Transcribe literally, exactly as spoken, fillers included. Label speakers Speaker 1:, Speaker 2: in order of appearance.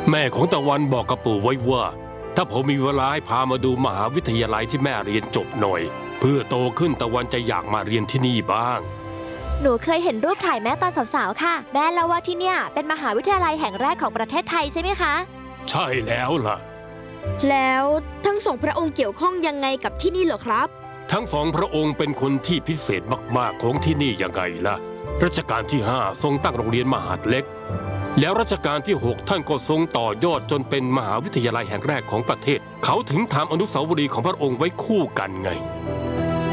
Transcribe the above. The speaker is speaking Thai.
Speaker 1: แม่ของตะวันบอกกับปู่ไว้ว่าถ้าผมมีเวลาให้พามาดูมหาวิทยาลัยที่แม่เรียนจบหน่อยเพื่อโตขึ้นตะวันจะอยากมาเรียนที่นี่บ้าง
Speaker 2: หนูเคยเห็นรูปถ่ายแม่ตอนสาวๆค่ะแม่เล่าว่าที่เนี่ยเป็นมหาวิทยาลัยแห่งแรกของประเทศไทยใช่ไหมคะ
Speaker 1: ใช่แล้วล่ะ
Speaker 3: แล้วทั้งสองพระองค์เกี่ยวข้องยังไงกับที่นี่เหรอครับ
Speaker 1: ทั้งสองพระองค์เป็นคนที่พิเศษมากๆของที่นี่ยังไงล่ะรัชกาลที่ห้าทรงตั้งโรงเรียนมหาดเล็กแล้วรัชกาลที่หกท่านก็ทรงต่อยอดจนเป็นมหาวิทยาลัยแห่งแรกของประเทศเขาถึงทำอนุสาวรีย์ของพระองค์ไว้คู่กันไง